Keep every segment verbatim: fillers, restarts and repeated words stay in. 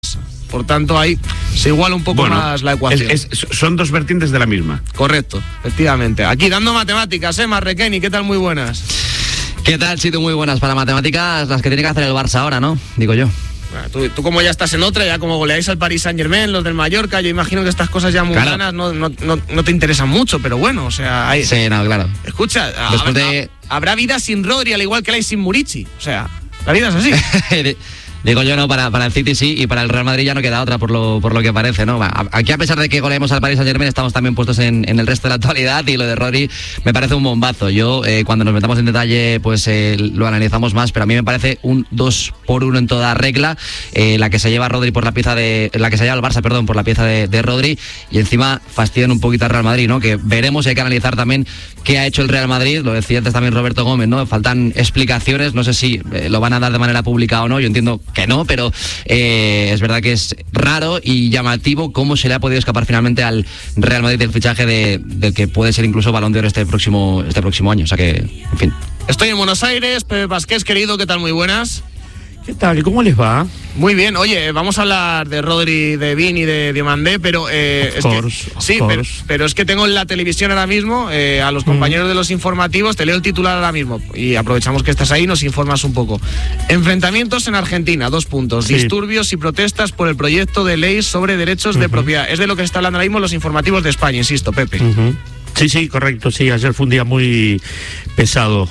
Por tanto, ahí se iguala un poco bueno, más la ecuación. Es, es, son dos vertientes de la misma. Correcto, efectivamente. Aquí dando matemáticas, ¿eh, Marrequeni? ¿Qué tal? Muy buenas. ¿Qué tal, Chito? Muy buenas. Para matemáticas, las que tiene que hacer el Barça ahora, ¿no? Digo yo. Bueno, tú, tú como ya estás en otra, ya como goleáis al Paris Saint-Germain, los del Mallorca, yo imagino que estas cosas ya mundanas claro. no, no, no, no te interesan mucho, pero bueno, o sea... Hay... Sí, no, claro. Escucha, habrá, de... habrá vida sin Rodri, al igual que la hay sin Murici. O sea, la vida es así. Digo yo, no, para, para el City sí, y para el Real Madrid ya no queda otra, por lo, por lo que parece, ¿no? Aquí, a pesar de que goleemos al Paris Saint-Germain, estamos también puestos en, en el resto de la actualidad, y lo de Rodri me parece un bombazo. Yo, eh, cuando nos metamos en detalle, pues eh, lo analizamos más, pero a mí me parece un dos por uno en toda regla, eh, la que se lleva Rodri por la pieza de... La que se lleva el Barça, perdón, por la pieza de, de Rodri, y encima fastidian un poquito al Real Madrid, ¿no? Que veremos, hay que analizar también qué ha hecho el Real Madrid, lo decía antes también Roberto Gómez, ¿no? Faltan explicaciones, no sé si eh, lo van a dar de manera pública o no, yo entiendo que no, pero... Eh, es verdad que es raro y llamativo cómo se le ha podido escapar finalmente al Real Madrid el fichaje de, de que puede ser incluso Balón de Oro este próximo, este próximo año. O sea que, en fin. Estoy en Buenos Aires, Pepe Vázquez, querido, ¿qué tal? Muy buenas. ¿Qué tal? ¿Y cómo les va? Muy bien. Oye, vamos a hablar de Rodri, de Vini, de Diomandé, pero eh, es course, que, sí, pero, pero es que tengo en la televisión ahora mismo eh, a los compañeros mm. de los informativos. Te leo el titular ahora mismo y aprovechamos que estás ahí, nos informas un poco. Enfrentamientos en Argentina, dos puntos. Sí. Disturbios y protestas por el proyecto de ley sobre derechos uh-huh. de propiedad. Es de lo que se está hablando ahora mismo los informativos de España, insisto, Pepe. Uh-huh. Sí, sí, correcto, sí, ayer fue un día muy pesado.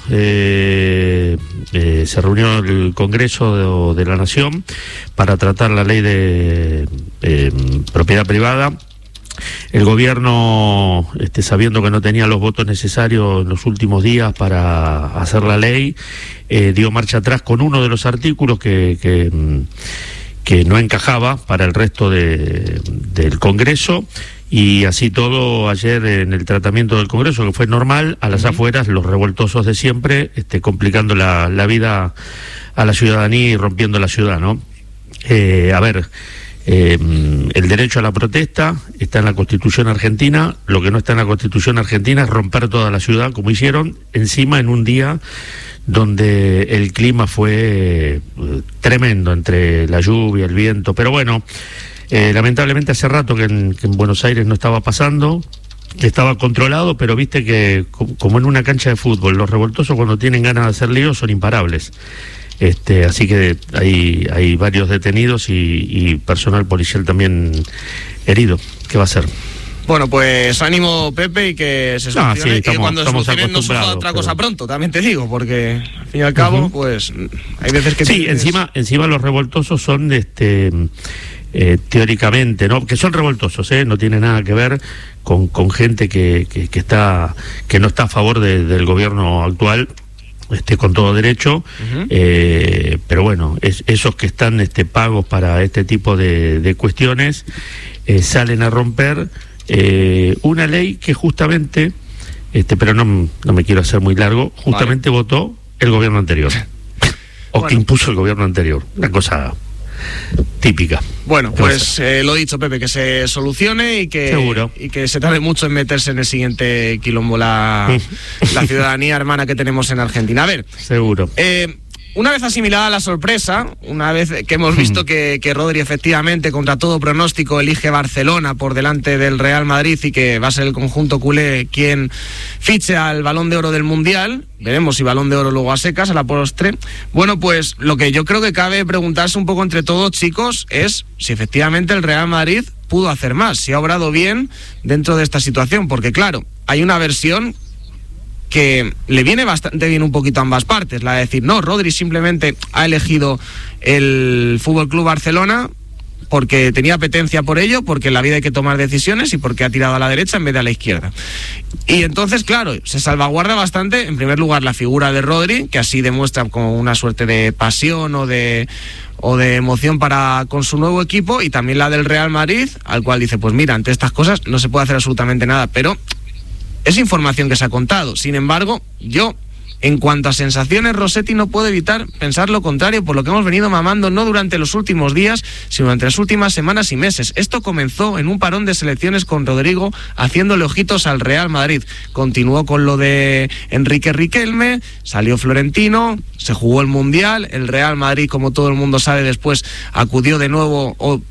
Eh, eh, se reunió el Congreso de, de la Nación para tratar la ley de eh, propiedad privada. El gobierno, este, sabiendo que no tenía los votos necesarios en los últimos días para hacer la ley, eh, dio marcha atrás con uno de los artículos que... que que no encajaba para el resto de, del Congreso, y así todo ayer en el tratamiento del Congreso, que fue normal, a las uh-huh. afueras los revoltosos de siempre, este, complicando la, la vida a la ciudadanía y rompiendo la ciudad, ¿no? Eh, a ver, eh, el derecho a la protesta está en la Constitución argentina, lo que no está en la Constitución argentina es romper toda la ciudad, como hicieron, encima en un día donde el clima fue eh, tremendo, entre la lluvia, el viento, pero bueno, eh, lamentablemente hace rato que en, que en Buenos Aires no estaba pasando, que estaba controlado, pero viste que como en una cancha de fútbol, los revoltosos cuando tienen ganas de hacer líos son imparables. Este, así que hay, hay varios detenidos y, y personal policial también herido. ¿Qué va a ser? Bueno, pues ánimo, Pepe, y que se solucione, no, sí, estamos, y que cuando se solucione no suceda otra cosa pero... pronto, también te digo, porque al fin y al cabo, uh-huh. pues hay veces que... Sí, tienes... encima, encima los revoltosos son, este, eh, teóricamente, ¿no? Que son revoltosos, ¿eh? No tiene nada que ver con, con gente que, que, que, está, que no está a favor de, del gobierno actual, este, con todo derecho, uh-huh. eh, pero bueno, es, esos que están este, pagos para este tipo de, de cuestiones, eh, salen a romper... Eh, una ley que justamente, este, pero no, no me quiero hacer muy largo, justamente vale. votó el gobierno anterior, o bueno. que impuso el gobierno anterior, una cosa típica. Bueno, pues eh, lo dicho, Pepe, que se solucione y que, Seguro. y que se tarde mucho en meterse en el siguiente quilombo la, la ciudadanía hermana que tenemos en Argentina. A ver, seguro. Eh, Una vez asimilada la sorpresa, una vez que hemos visto que, que Rodri efectivamente, contra todo pronóstico, elige Barcelona por delante del Real Madrid y que va a ser el conjunto culé quien fiche al Balón de Oro del Mundial, veremos si Balón de Oro luego a secas, a la postre. Bueno, pues lo que yo creo que cabe preguntarse un poco entre todos, chicos, es si efectivamente el Real Madrid pudo hacer más, si ha obrado bien dentro de esta situación, porque claro, hay una versión que le viene bastante bien un poquito a ambas partes, la de decir, no, Rodri simplemente ha elegido el F C Barcelona porque tenía apetencia por ello, porque en la vida hay que tomar decisiones y porque ha tirado a la derecha en vez de a la izquierda. Y entonces, claro, se salvaguarda bastante, en primer lugar, la figura de Rodri, que así demuestra como una suerte de pasión o de... o de emoción para con su nuevo equipo, y también la del Real Madrid, al cual dice, pues mira, ante estas cosas no se puede hacer absolutamente nada, pero es información que se ha contado. Sin embargo, yo En cuanto a sensaciones, Rossetti no puede evitar pensar lo contrario, por lo que hemos venido mamando no durante los últimos días, sino durante las últimas semanas y meses. Esto comenzó en un parón de selecciones con Rodrigo, haciéndole ojitos al Real Madrid. Continuó con lo de Enrique Riquelme, salió Florentino, se jugó el Mundial, el Real Madrid, como todo el mundo sabe, después acudió de nuevo o